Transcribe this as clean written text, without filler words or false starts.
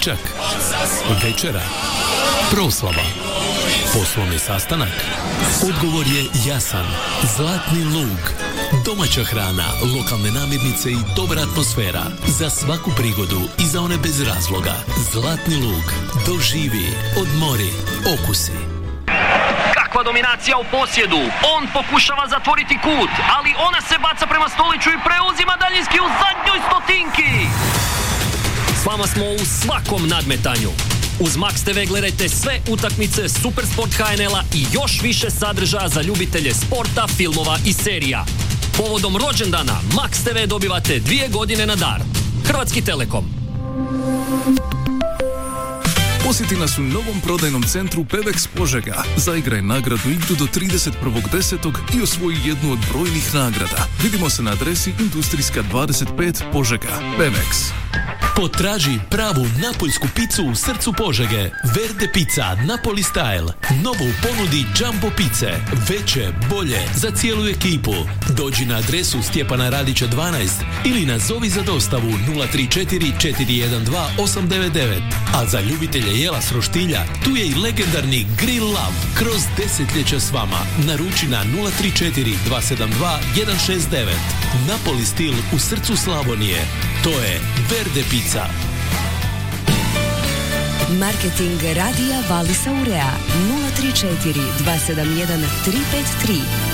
Ručak, večera, proslava, poslovni sastanak. Odgovor je jasan. Zlatni lug. Domaća hrana, lokalne namirnice i dobra atmosfera. Za svaku prigodu i za one bez razloga. Zlatni lug. Doživi, odmori, okusi. Kakva dominacija u posjedu. On pokušava zatvoriti kut, ali ona se baca prema Stoliću i preuzima daljinski u zadnjoj stotinki. S vama smo u svakom nadmetanju. Uz Max TV gledajte sve utakmice Supersport HNL-a i još više sadržaja za ljubitelje sporta, filmova i serija. Povodom rođendana Max TV dobivate 2 godine na dar. Hrvatski Telekom. Posjeti nas u novom prodajnom centru Pevex Požega. Zaigraj nagradnu igru do 31.10. i osvoji jednu od brojnih nagrada. Vidimo se na adresi Industrijska 25 Požega. Pevex. Potraži pravu napoljsku picu u srcu Požege. Verde pizza Napoli style. Novo u ponudi Jumbo pice. Veće, bolje, za cijelu ekipu. Dođi na adresu Stjepana Radića 12 ili nazovi za dostavu 034 412 899. A za ljubitelje jela s roštilja, tu je i legendarni Grill Love. Kroz desetljeća s vama. Naruči na 034 272 169. Napoli stil u srcu Slavonije. To je Verde pizza. Marketing radija Valisa Urea 034 271 353